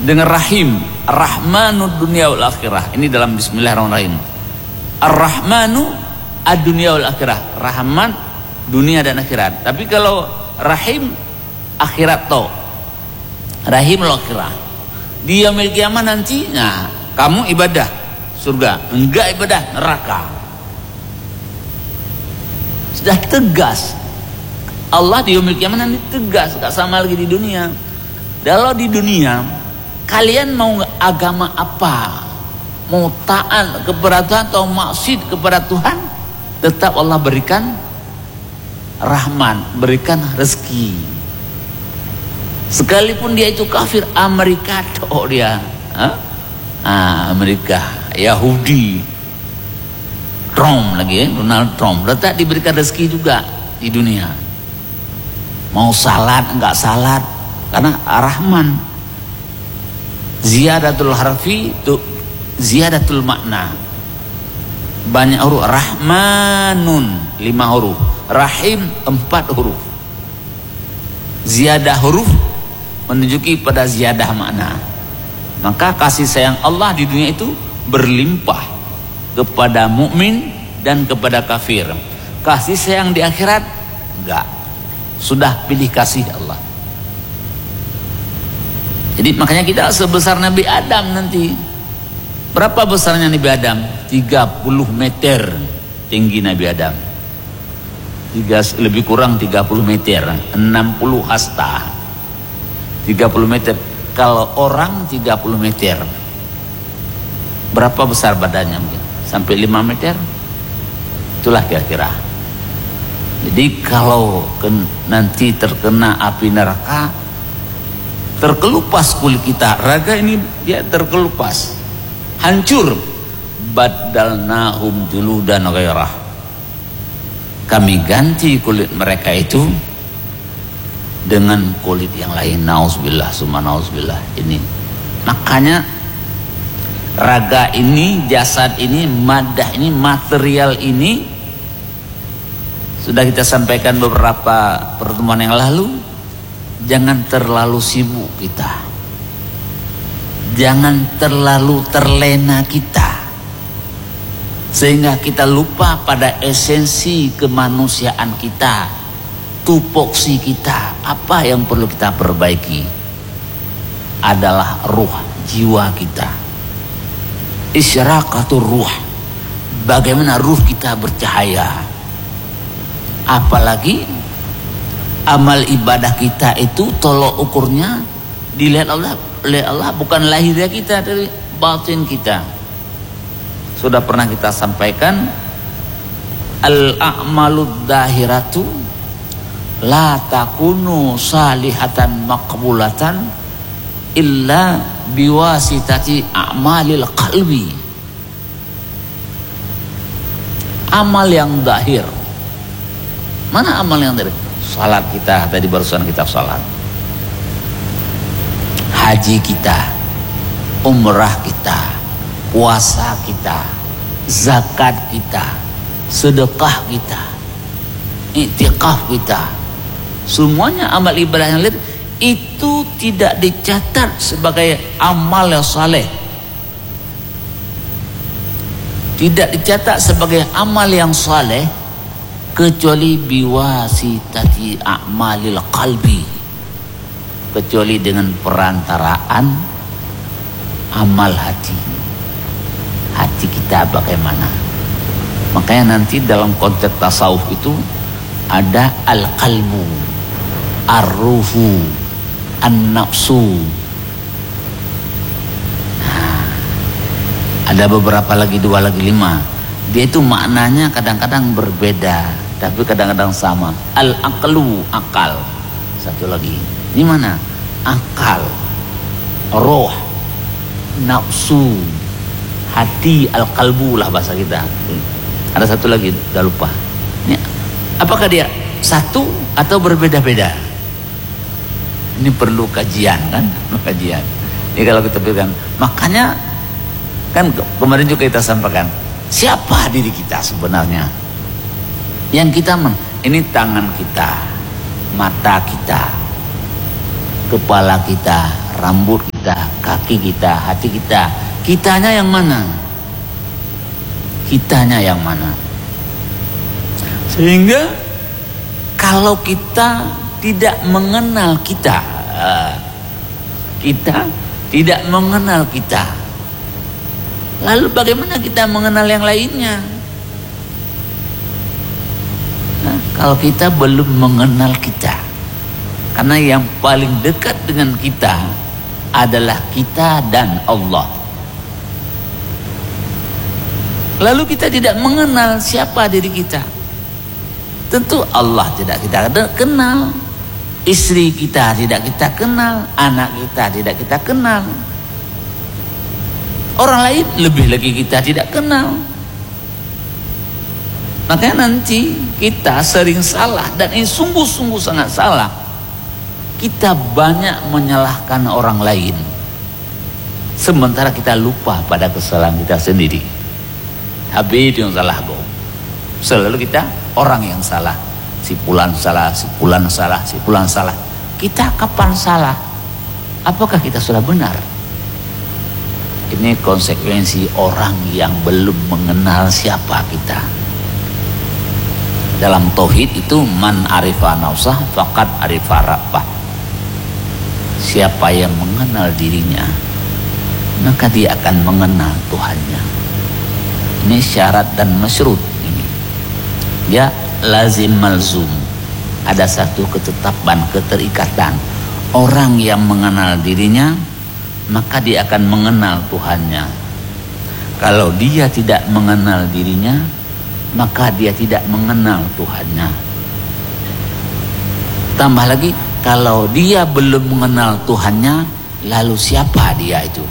dengan rahim, rahmanud dunia wal akhirah. Ini dalam bismillahirrahmanirrahim. Ar-rahmanu ad-dunya wal akhirah, rahman dunia dan akhirat. Tapi kalau rahim akhirat to, rahim wal akhirah. Di yaumil kiamah nanti, nah, kamu ibadah surga, enggak ibadah neraka. Sudah tegas. Allah di yaumil kiamah nanti tegas, gak sama lagi di dunia. Kalau di dunia kalian mau agama apa, mau taat kepada Tuhan atau maksud kepada Tuhan, tetap Allah berikan rahman, berikan rezeki. Sekalipun dia itu kafir, Amerika toh dia, Amerika, Yahudi, Trump lagi ya, Donald Trump, tetap diberikan rezeki juga di dunia. Mau salat enggak salat, karena rahman. Ziyadatul harfi itu ziyadatul makna. Banyak huruf. Rahmanun 5 huruf, rahim 4 huruf. Ziyadah huruf menunjuki pada ziyadah makna. Maka kasih sayang Allah di dunia itu berlimpah kepada mukmin dan kepada kafir. Kasih sayang di akhirat enggak. Sudah pilih kasih Allah. Jadi makanya kita sebesar Nabi Adam nanti. Berapa besarnya Nabi Adam? 30 meter tinggi Nabi Adam. Lebih kurang 30 meter, 60 hasta. 30 meter. Kalau orang 30 meter, berapa besar badannya mungkin? Sampai 5 meter? Itulah kira-kira. Jadi kalau nanti terkena api neraka, terkelupas kulit kita, raga ini dia terkelupas, hancur. Badalnahum juludan ghairah, kami ganti kulit mereka itu dengan kulit yang lain. Nauzubillah, summa nauzubillah. Ini makanya raga ini, jasad ini, madah ini, material ini, sudah kita sampaikan beberapa pertemuan yang lalu. Jangan terlalu sibuk kita, jangan terlalu terlena kita, sehingga kita lupa pada esensi kemanusiaan kita, tupoksi kita. Apa yang perlu kita perbaiki adalah ruh, jiwa kita. Isyraqatur ruh, bagaimana ruh kita bercahaya. Apalagi amal ibadah kita itu tolok ukurnya dilihat oleh Allah bukan lahiriah kita, dari batin kita. Sudah pernah kita sampaikan, al-a'malud dahiratu la takunu salihatan maqbulatan illa biwasitati a'malil qalbi. Amal yang dahir. Mana amal yang dahir? Salat kita, tadi barusan kita salat. Haji kita, umrah kita, puasa kita, zakat kita, sedekah kita, i'tikaf kita, semuanya amal ibadah yang lain itu tidak dicatat sebagai amal yang saleh, tidak dicatat sebagai amal yang saleh kecuali biwasitati a'malil qalbi, kecuali dengan perantaraan amal hati. Hati kita bagaimana? Makanya nanti dalam konteks tasawuf itu ada al-qalbu, ar-ruhu, an-nafsu. Nah, ada beberapa lagi, 2 lagi 5. Dia itu maknanya kadang-kadang berbeda, tapi kadang-kadang sama. Al-aqlu, akal. Satu lagi. Ini mana? Akal, roh, nafsu, hati, al-qalbu lah bahasa kita. Ada satu lagi, udah lupa. Ini, apakah dia satu atau berbeda-beda? Ini perlu kajian kan? Kajian. Ini kalau kita bilang, makanya kan kemarin juga kita sampaikan, siapa diri kita sebenarnya? Yang kita ini tangan kita, mata kita, kepala kita, rambut kita. kita, kaki kita, hati kita. Kitanya yang mana? Kitanya yang mana? Sehingga kalau kita tidak mengenal kita tidak mengenal kita, lalu bagaimana kita mengenal yang lainnya? Nah, kalau kita belum mengenal kita, karena yang paling dekat dengan kita adalah kita dan Allah. Lalu kita tidak mengenal siapa diri kita. Tentu Allah tidak kita kenal, istri kita tidak kita kenal, anak kita tidak kita kenal, orang lain lebih lagi kita tidak kenal. Makanya nanti kita sering salah, dan ini sungguh-sungguh sangat salah. Kita banyak menyalahkan orang lain, sementara kita lupa pada kesalahan kita sendiri. Habis yang salah kok. Selalu kita orang yang salah. Si fulan salah, si fulan salah, si fulan salah. Kita kapan salah? Apakah kita sudah benar? Ini konsekuensi orang yang belum mengenal siapa kita. Dalam tauhid itu man arifa nafsah faqad arifa rabbah. Siapa yang mengenal dirinya, maka dia akan mengenal Tuhannya. Ini syarat dan masyrut ini. Ya, lazim malzum. Ada satu ketetapan, keterikatan. Orang yang mengenal dirinya, maka dia akan mengenal Tuhannya. Kalau dia tidak mengenal dirinya, maka dia tidak mengenal Tuhannya. Tambah lagi, kalau dia belum mengenal Tuhannya, lalu siapa dia itu?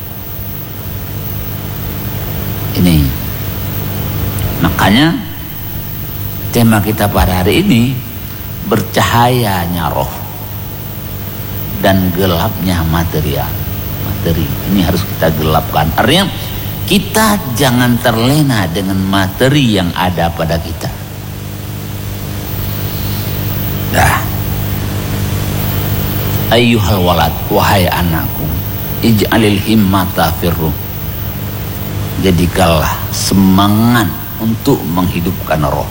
Ini. Makanya tema kita pada hari ini, bercahayanya roh dan gelapnya materi. Ini harus kita gelapkan. Artinya kita jangan terlena dengan materi yang ada pada kita. Dah. Ayyuhal walad, wahai anakku, ij'alil himmata firruh. Jadikanlah semangat untuk menghidupkan roh.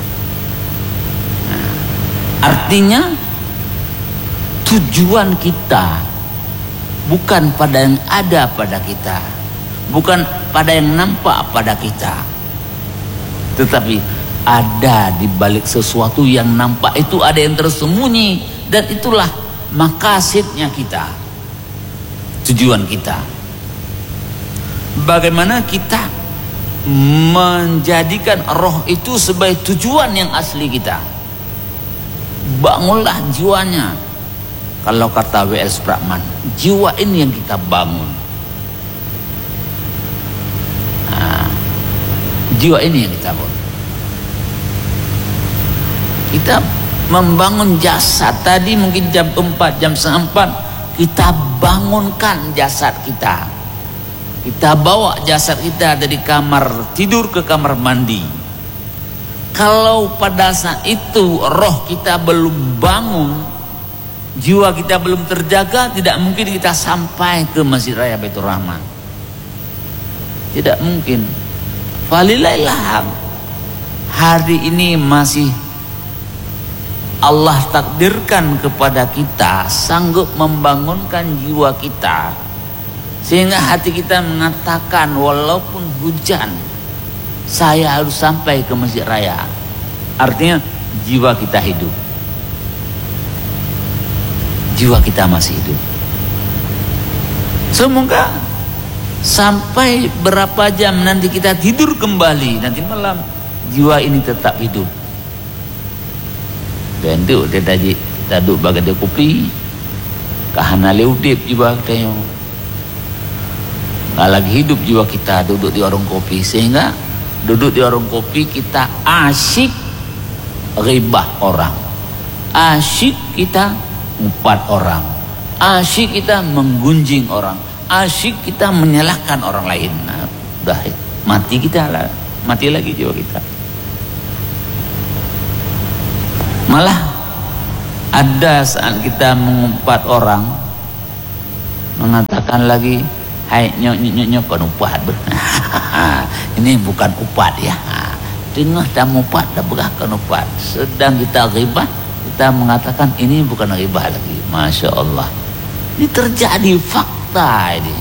Nah, artinya tujuan kita bukan pada yang ada pada kita, bukan pada yang nampak pada kita, tetapi ada di balik sesuatu yang nampak itu ada yang tersembunyi, dan itulah maqasidnya kita, tujuan kita. Bagaimana kita menjadikan roh itu sebagai tujuan yang asli kita. Bangunlah jiwanya. Kalau kata W.S. Pragman, jiwa ini yang kita bangun. Nah, jiwa ini yang kita bangun. Kita membangun jasad. Tadi mungkin jam 4, jam 4 kita bangunkan jasad kita. Kita bawa jasad kita dari kamar tidur ke kamar mandi. Kalau pada saat itu roh kita belum bangun, jiwa kita belum terjaga, tidak mungkin kita sampai ke Masjid Raya Baitur Rahman. Tidak mungkin. Falilailah, hari ini masih Allah takdirkan kepada kita sanggup membangunkan jiwa kita, sehingga hati kita mengatakan walaupun hujan saya harus sampai ke Masjid Raya. Artinya jiwa kita hidup, jiwa kita masih hidup. Semoga sampai berapa jam nanti kita tidur kembali, nanti malam jiwa ini tetap hidup. Dan itu dia tadi duduk bagai kopi kahana leudip jiwa kita yang lagi hidup. Jiwa kita duduk di warung kopi, sehingga duduk di warung kopi kita asyik ghibah orang, asyik kita ngumpat orang, asyik kita menggunjing orang, asyik kita menyalahkan orang lain. Nah, udah mati kita lah, mati lagi jiwa kita. Malah ada saat kita mengumpat orang, mengatakan lagi, hai nyok kan upat. Ini bukan upat ya. Tengah dan upat dah berahkan upat. Sedang kita ghibah, kita mengatakan ini bukan ghibah lagi. Masya Allah. Ini terjadi fakta ini.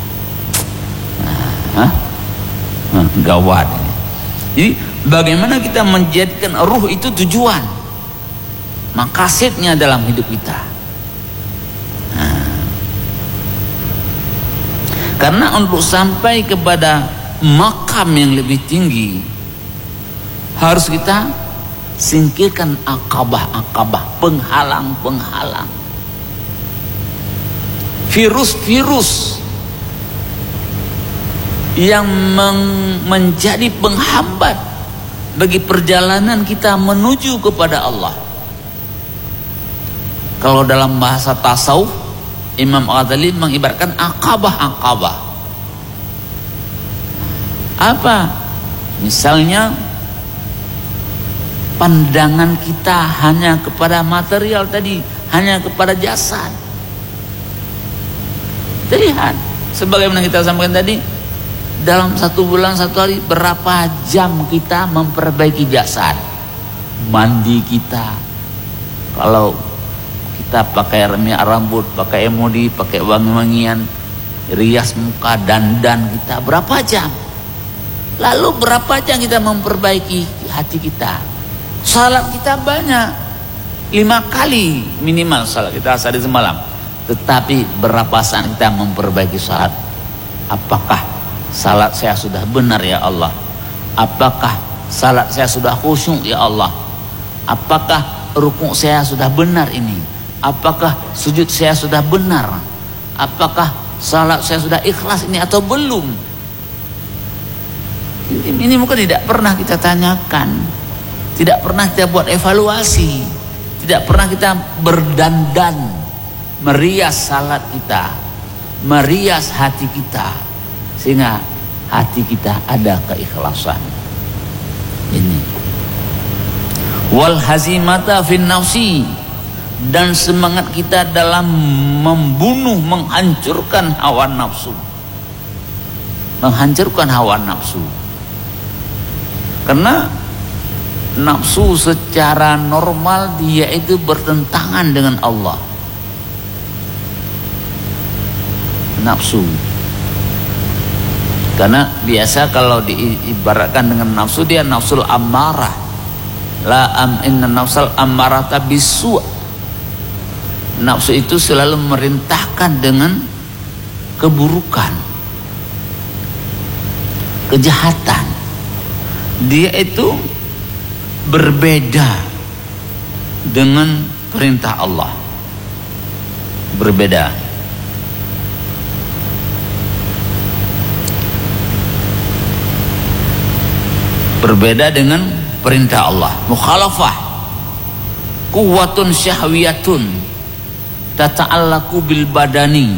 Gawat ini. Jadi bagaimana kita menjadikan ruh itu tujuan, maqasidnya dalam hidup kita. Karena untuk sampai kepada makam yang lebih tinggi, harus kita singkirkan akabah-akabah, penghalang-penghalang, virus-virus yang menjadi penghambat bagi perjalanan kita menuju kepada Allah. Kalau dalam bahasa tasawuf, Imam Ghazali mengibaratkan akabah-akabah. Apa? Misalnya pandangan kita hanya kepada material tadi, hanya kepada jasad. Terlihat, sebagaimana kita sampaikan tadi, dalam 1 bulan 1 hari berapa jam kita memperbaiki jasad, mandi kita. Kalau kita pakai minyak rambut, pakai emodi, pakai wangi-wangian, rias muka, dandan kita, berapa jam? Lalu berapa jam kita memperbaiki hati kita? Salat kita banyak, 5 kali minimal salat kita sehari semalam. Tetapi berapa saat kita memperbaiki salat? Apakah salat saya sudah benar ya Allah? Apakah salat saya sudah khusyuk ya Allah? Apakah rukuk saya sudah benar ini? Apakah sujud saya sudah benar? Apakah salat saya sudah ikhlas ini atau belum? Ini mungkin tidak pernah kita tanyakan, tidak pernah kita buat evaluasi, tidak pernah kita berdandan, merias salat kita, merias hati kita, sehingga hati kita ada keikhlasan. Ini wal hazimata fin nafsi, dan semangat kita dalam membunuh, menghancurkan hawa nafsu, menghancurkan hawa nafsu. Karena nafsu secara normal dia itu bertentangan dengan Allah. Nafsu, karena biasa kalau diibaratkan dengan nafsu, dia nafsul ammarah. Inna nafsal ammarata bisu'. Nafsu itu selalu memerintahkan dengan keburukan, kejahatan. Dia itu berbeda dengan perintah Allah, berbeda. Berbeda dengan perintah Allah. Mukhalafah, quwwatun syahwiyatun tata'allaqu bil badani.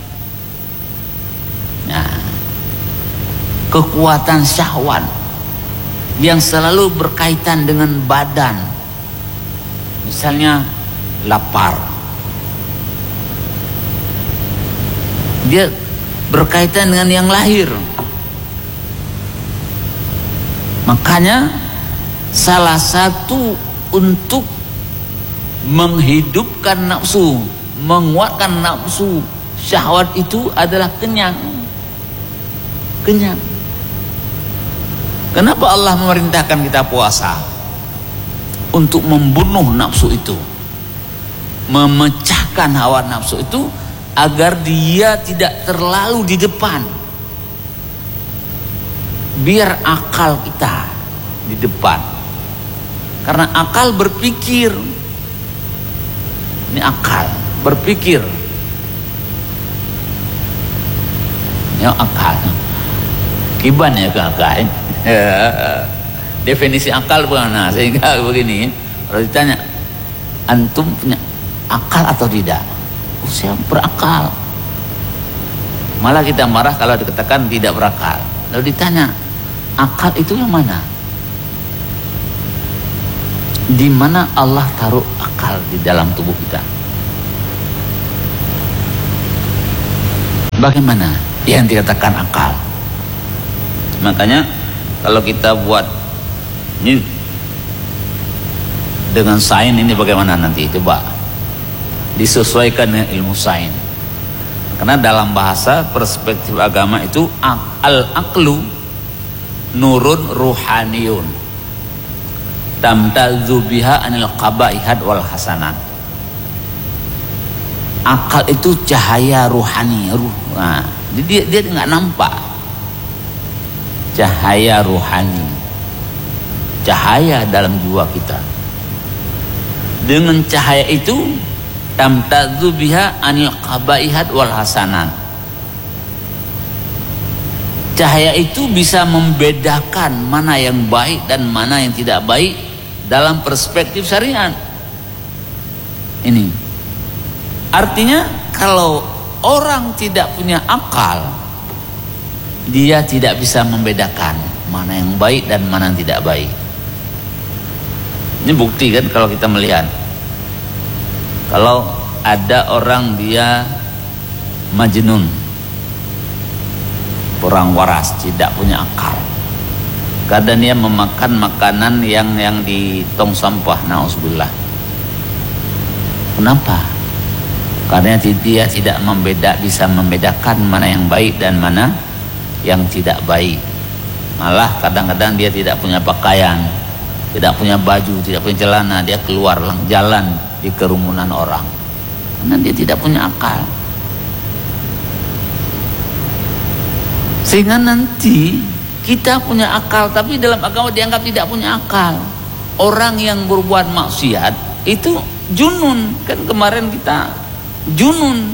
Nah, kekuatan syahwat yang selalu berkaitan dengan badan. Misalnya lapar, dia berkaitan dengan yang lahir. Makanya salah satu untuk menghidupkan nafsu, menguatkan nafsu syahwat itu adalah kenyang. Kenyang. Kenapa Allah memerintahkan kita puasa? Untuk membunuh nafsu itu, memecahkan hawa nafsu itu, agar dia tidak terlalu di depan. Biar akal kita di depan. Karena akal berpikir. Ini akal berpikir. Ya akal. Kiban ya kakak. Definisi akal bagaimana? Sehingga begini, kalau ditanya, antum punya akal atau tidak? Oh, saya berakal. Malah kita marah kalau dikatakan tidak berakal. Lalu ditanya, akal itu yang mana? Di mana Allah taruh akal di dalam tubuh kita? Bagaimana yang dikatakan akal? Makanya kalau kita buat ini dengan sains ini bagaimana nanti? Coba disesuaikan dengan ilmu sains. Karena dalam bahasa perspektif agama itu al-aqlu nurun ruhaniyun tamtazu biha anil qabaihat wal hasanat. Akal itu cahaya ruhani, nah, dia nggak nampak. Cahaya ruhani, cahaya dalam jiwa kita. Dengan cahaya itu tamtazu biha anil qabaihat wal hasanat. Cahaya itu bisa membedakan mana yang baik dan mana yang tidak baik dalam perspektif syariat. Ini artinya kalau orang tidak punya akal, dia tidak bisa membedakan mana yang baik dan mana yang tidak baik. Ini bukti kan kalau kita melihat, kalau ada orang dia majnun, kurang waras, tidak punya akal, kadang dia memakan makanan yang di tong sampah, na'udzubillah. Kenapa? Karena dia tidak bisa membedakan mana yang baik dan mana yang tidak baik. Malah kadang-kadang dia tidak punya pakaian, tidak punya baju, tidak punya celana, dia keluar jalan di kerumunan orang karena dia tidak punya akal. Sehingga nanti kita punya akal tapi dalam agama dianggap tidak punya akal. Orang yang berbuat maksiat itu junun, kan kemarin kita junun.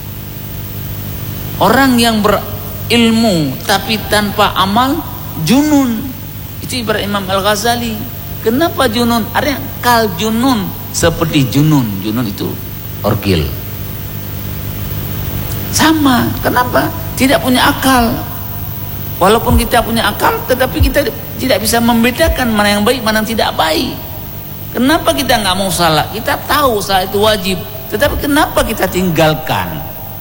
Orang yang berilmu tapi tanpa amal junun. Itu ibarat Imam Al-Ghazali. Kenapa junun? Artinya kal junun, seperti junun. Junun itu orgil. Sama. Kenapa? Tidak punya akal. Walaupun kita punya akal, tetapi kita tidak bisa membedakan mana yang baik, mana yang tidak baik. Kenapa kita nggak mau salah? Kita tahu salah itu wajib, tetapi kenapa kita tinggalkan?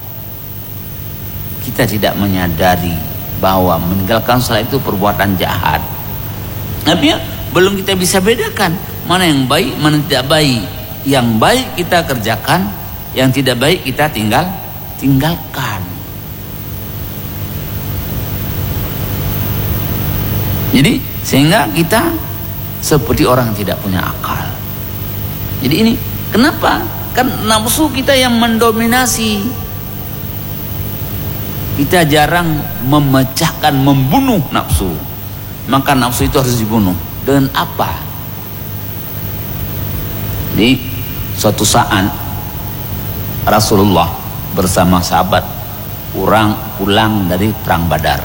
Kita tidak menyadari bahwa meninggalkan salah itu perbuatan jahat. Tapi belum kita bisa bedakan mana yang baik, mana yang tidak baik. Yang baik kita kerjakan, yang tidak baik kita tinggalkan. Jadi sehingga kita seperti orang yang tidak punya akal. Jadi ini kenapa? Kan nafsu kita yang mendominasi. Kita jarang memecahkan, membunuh nafsu. Maka nafsu itu harus dibunuh. Dengan apa? Di suatu saat Rasulullah bersama sahabat pulang dari perang Badar.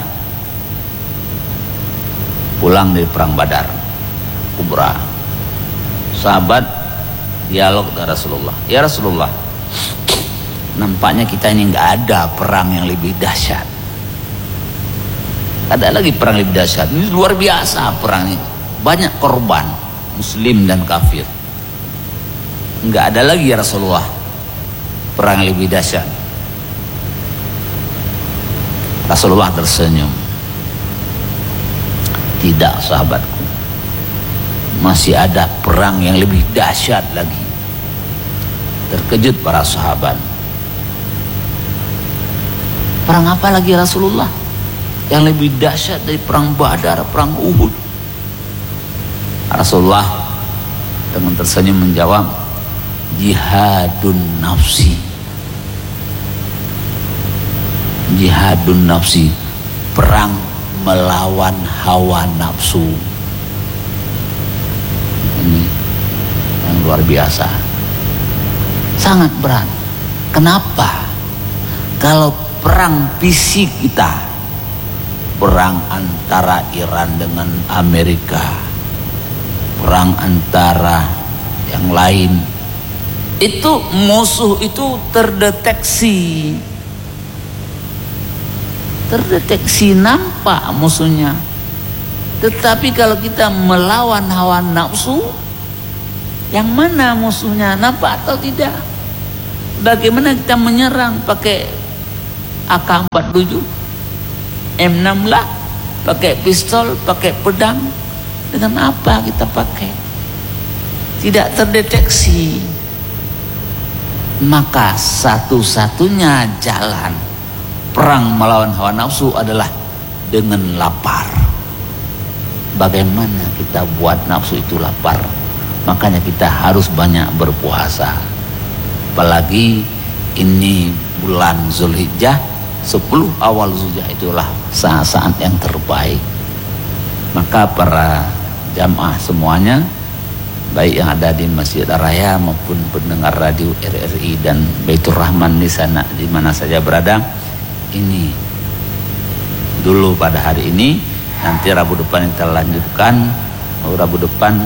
Pulang dari perang Badar Kubra. Sahabat dialog dengan Rasulullah. Ya Rasulullah, nampaknya kita ini nggak ada perang yang lebih dahsyat. Ada lagi perang lebih dahsyat. Ini luar biasa perang ini. Banyak korban muslim dan kafir. Nggak ada lagi ya Rasulullah perang yang lebih dahsyat. Rasulullah tersenyum. Tidak sahabatku, masih ada perang yang lebih dahsyat lagi. Terkejut para sahabat. Perang apa lagi Rasulullah yang lebih dahsyat dari perang Badar, perang Uhud? Rasulullah dengan tersenyum menjawab, jihadun nafsi. Jihadun nafsi, perang melawan hawa nafsu. Ini yang luar biasa, sangat berat. Kenapa? Kalau perang fisik kita, perang antara Iran dengan Amerika, perang antara yang lain, itu musuh itu terdeteksi, nampak musuhnya. Tetapi kalau kita melawan hawa nafsu, yang mana musuhnya, nampak atau tidak? Bagaimana kita menyerang pakai AK-47, M16 lah, pakai pistol, pakai pedang. Dengan apa kita pakai? Tidak terdeteksi. Maka satu-satunya jalan perang melawan hawa nafsu adalah dengan lapar. Bagaimana kita buat nafsu itu lapar? Makanya kita harus banyak berpuasa. Apalagi ini bulan Zulhijjah, 10 awal Zulhijjah itulah saat-saat yang terbaik. Maka para jamaah semuanya, baik yang ada di Masjid Raya maupun pendengar radio RRI dan Baitur Rahman di sana, di mana saja berada, ini dulu pada hari ini. Nanti Rabu depan kita lanjutkan. Rabu depan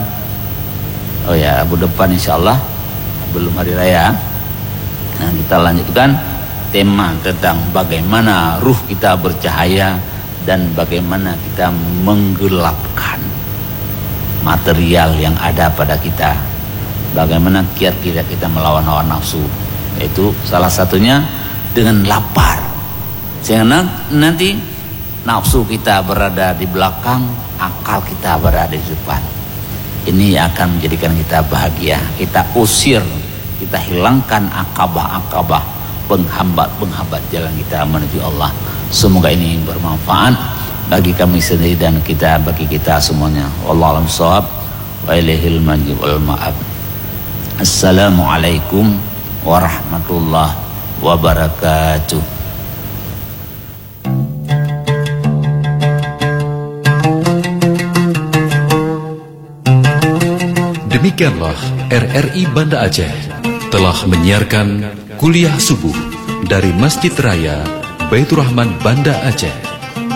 insya Allah belum hari raya. Nah, kita lanjutkan tema tentang bagaimana ruh kita bercahaya dan bagaimana kita menggelapkan material yang ada pada kita. Bagaimana kiat-kiat kita melawan hawa nafsu, yaitu salah satunya dengan lapar. Sehingga nanti nafsu kita berada di belakang, akal kita berada di depan. Ini akan menjadikan kita bahagia. Kita usir, kita hilangkan akabah-akabah, penghambat-penghambat jalan kita menuju Allah. Semoga ini bermanfaat bagi kami sendiri dan bagi kita semuanya. Wallahu a'lam bishawab wa ilaihil marji wal ma'ab. Assalamualaikum warahmatullahi wabarakatuh. Demikianlah RRI Banda Aceh telah menyiarkan kuliah subuh dari Masjid Raya Baitur Rahman Banda Aceh.